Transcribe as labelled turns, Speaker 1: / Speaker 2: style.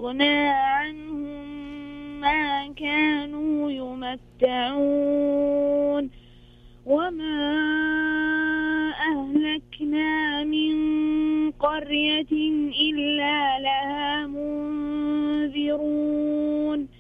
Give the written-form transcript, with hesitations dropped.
Speaker 1: أغنى عنهم ما كانوا يمتعون وما أهلكنا من قرية إلا لها منذرون